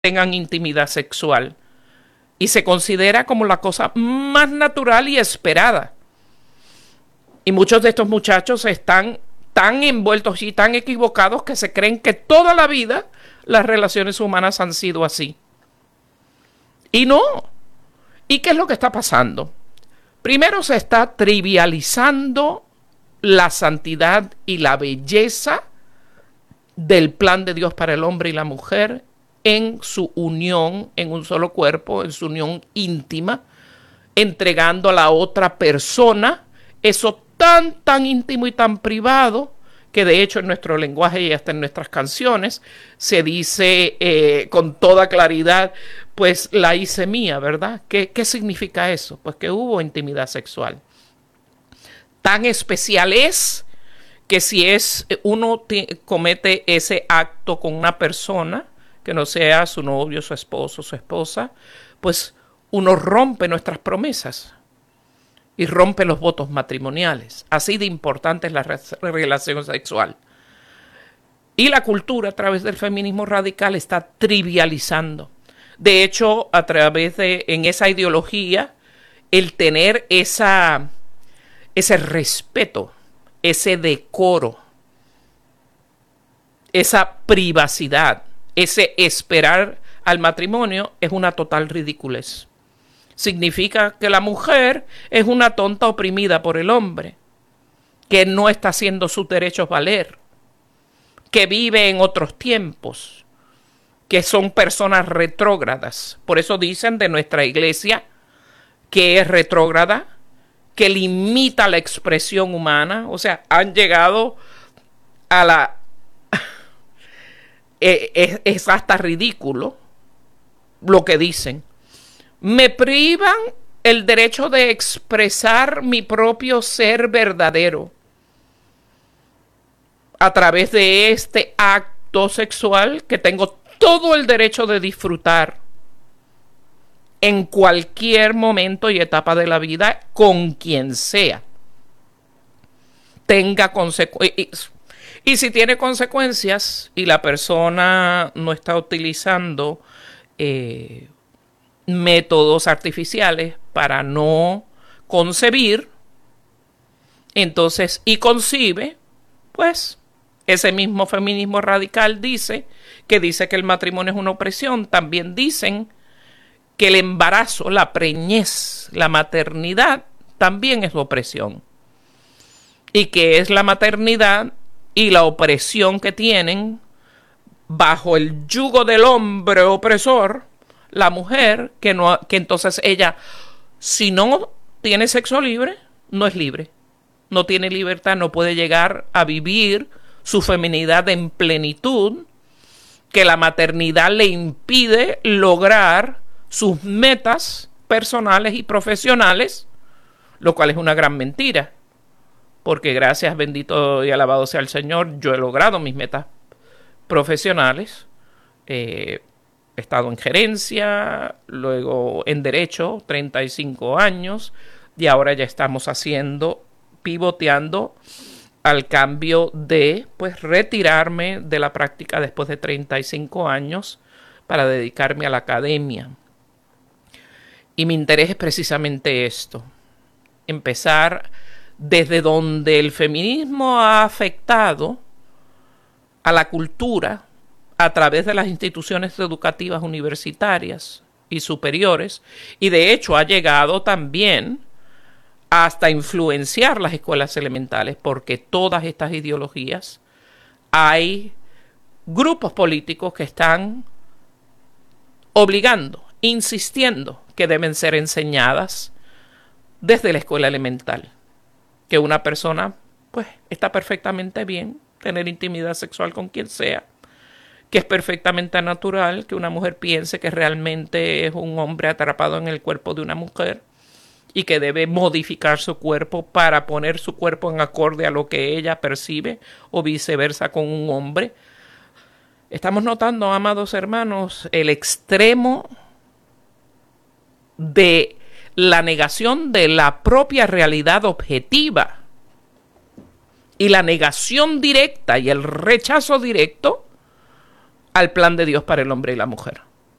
tengan intimidad sexual. Y se considera como la cosa más natural y esperada. Y muchos de estos muchachos están tan envueltos y tan equivocados que se creen que toda la vida las relaciones humanas han sido así. Y no. ¿Y qué es lo que está pasando? Primero se está trivializando la santidad y la belleza del plan de Dios para el hombre y la mujer en su unión, en un solo cuerpo, en su unión íntima, entregando a la otra persona eso tan íntimo y tan privado, que de hecho en nuestro lenguaje y hasta en nuestras canciones se dice con toda claridad, pues la hice mía, ¿verdad? ¿Qué significa eso? Pues que hubo intimidad sexual. Tan especial es que si uno comete ese acto con una persona, que no sea su novio, su esposo, su esposa, pues uno rompe nuestras promesas y rompe los votos matrimoniales. Así de importante es la relación sexual. Y la cultura, a través del feminismo radical, está trivializando. De hecho, en esa ideología, el tener ese respeto, ese decoro, esa privacidad, ese esperar al matrimonio es una total ridiculez. Significa que la mujer es una tonta oprimida por el hombre, que no está haciendo sus derechos valer, que vive en otros tiempos, que son personas retrógradas. Por eso dicen de nuestra iglesia que es retrógrada, que limita la expresión humana. O sea, han llegado a la... es hasta ridículo lo que dicen. Me privan el derecho de expresar mi propio ser verdadero a través de este acto sexual que tengo todo el derecho de disfrutar en cualquier momento y etapa de la vida con quien sea. Tenga consecuencias. Y si tiene consecuencias y la persona no está utilizando métodos artificiales para no concebir, entonces, y concibe, pues ese mismo feminismo radical dice que el matrimonio es una opresión. También dicen que el embarazo, la preñez, la maternidad también es opresión. Y que es la maternidad y la opresión que tienen bajo el yugo del hombre opresor, la mujer, que entonces ella, si no tiene sexo libre, no es libre. No tiene libertad, no puede llegar a vivir su feminidad en plenitud, que la maternidad le impide lograr sus metas personales y profesionales, lo cual es una gran mentira. Porque gracias, bendito y alabado sea el Señor, yo he logrado mis metas profesionales. He estado en gerencia, luego en derecho, 35 años, y ahora ya estamos pivoteando al cambio de, pues, retirarme de la práctica después de 35 años para dedicarme a la academia. Y mi interés es precisamente esto, empezar desde donde el feminismo ha afectado a la cultura a través de las instituciones educativas universitarias y superiores, y de hecho ha llegado también hasta influenciar las escuelas elementales, porque todas estas ideologías, hay grupos políticos que están obligando, insistiendo que deben ser enseñadas desde la escuela elemental. Que una persona, pues, está perfectamente bien tener intimidad sexual con quien sea, que es perfectamente natural que una mujer piense que realmente es un hombre atrapado en el cuerpo de una mujer y que debe modificar su cuerpo para poner su cuerpo en acorde a lo que ella percibe, o viceversa con un hombre. Estamos notando, amados hermanos, el extremo de la negación de la propia realidad objetiva y la negación directa y el rechazo directo al plan de Dios para el hombre y la mujer.